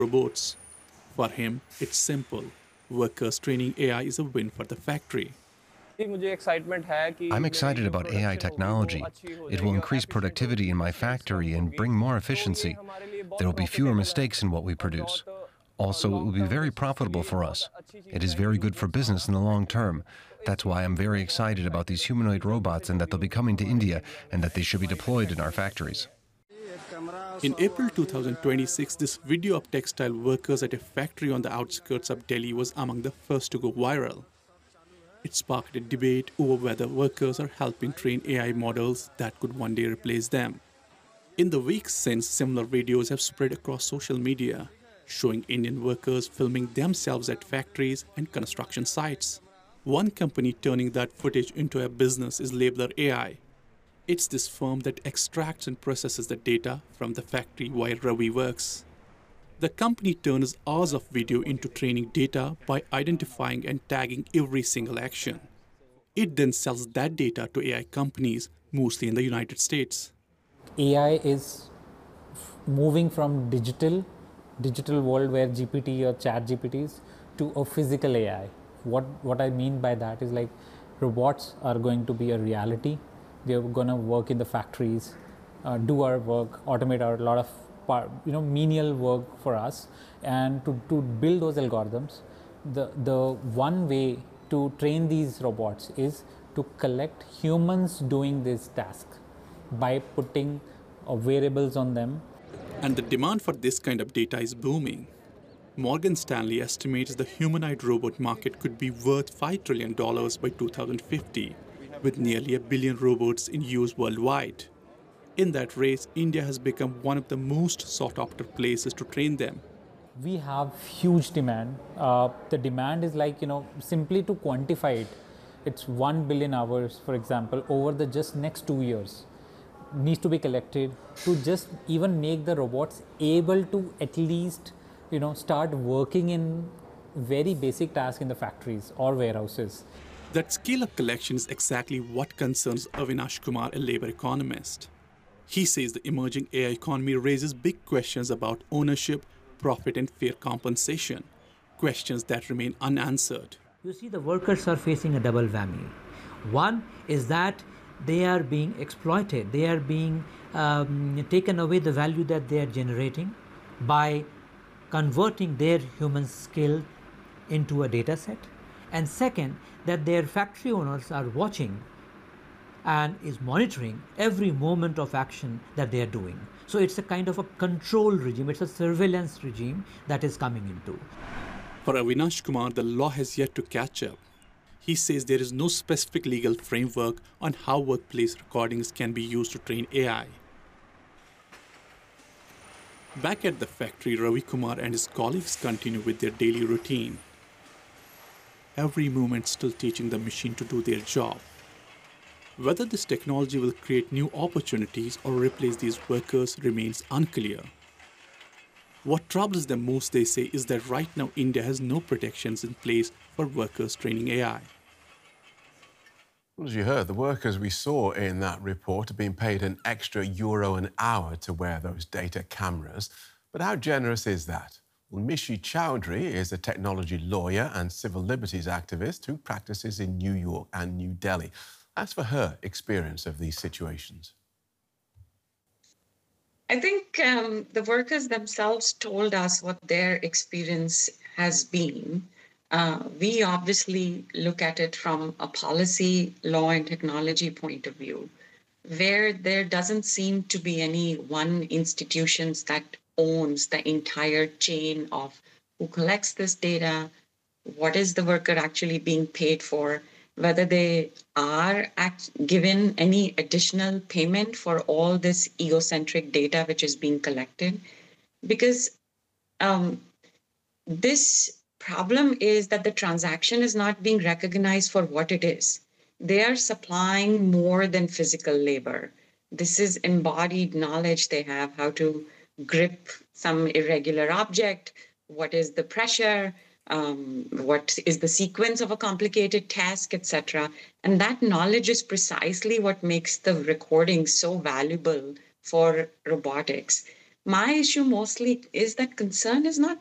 robots. For him, it's simple. Workers training AI is a win for the factory. I'm excited about AI technology. It will increase productivity in my factory and bring more efficiency. There will be fewer mistakes in what we produce. Also, it will be very profitable for us. It is very good for business in the long term. That's why I'm very excited about these humanoid robots and that they'll be coming to India and that they should be deployed in our factories. In April 2026, this video of textile workers at a factory on the outskirts of Delhi was among the first to go viral. It sparked a debate over whether workers are helping train AI models that could one day replace them. In the weeks since, similar videos have spread across social media, showing Indian workers filming themselves at factories and construction sites. One company turning that footage into a business is Labeler AI. It's this firm that extracts and processes the data from the factory while Ravi works. The company turns hours of video into training data by identifying and tagging every single action. It then sells that data to AI companies, mostly in the United States. AI is moving from digital world where GPT or chat GPTs to a physical AI. What I mean by that is like robots are going to be a reality. They're going to work in the factories, do our work, automate our lot of menial work for us, and to build those algorithms. The one way to train these robots is to collect humans doing this task by putting variables on them. And the demand for this kind of data is booming. Morgan Stanley estimates the humanoid robot market could be worth $5 trillion by 2050, with nearly 1 billion robots in use worldwide. In that race, India has become one of the most sought-after places to train them. We have huge demand. The demand is like, simply to quantify it, it's 1 billion hours, for example, over the just next 2 years needs to be collected to just even make the robots able to at least, start working in very basic tasks in the factories or warehouses. That scale of collection is exactly what concerns Avinash Kumar, a labor economist. He says the emerging AI economy raises big questions about ownership, profit, and fair compensation, questions that remain unanswered. You see, the workers are facing a double whammy. One is that they are being exploited, they are being taken away the value that they are generating by converting their human skill into a data set. And second, that their factory owners are watching and is monitoring every moment of action that they are doing. So it's a kind of a control regime, it's a surveillance regime that is coming into. For Avinash Kumar, the law has yet to catch up. He says there is no specific legal framework on how workplace recordings can be used to train AI. Back at the factory, Ravi Kumar and his colleagues continue with their daily routine. Every moment still teaching the machine to do their job. Whether this technology will create new opportunities or replace these workers remains unclear. What troubles them most, they say, is that right now India has no protections in place for workers training AI. Well, as you heard, the workers we saw in that report are being paid an extra euro an hour to wear those data cameras. But how generous is that? Well, Mishi Chowdhury is a technology lawyer and civil liberties activist who practices in New York and New Delhi. As for her experience of these situations. I think the workers themselves told us what their experience has been. We obviously look at it from a policy, law, and technology point of view, where there doesn't seem to be any one institution that owns the entire chain of who collects this data, what is the worker actually being paid for, whether they are given any additional payment for all this egocentric data which is being collected. Because this problem is that the transaction is not being recognized for what it is. They are supplying more than physical labor. This is embodied knowledge they have, how to grip some irregular object, what is the pressure, what is the sequence of a complicated task, etc. And that knowledge is precisely what makes the recording so valuable for robotics. My issue mostly is that concern is not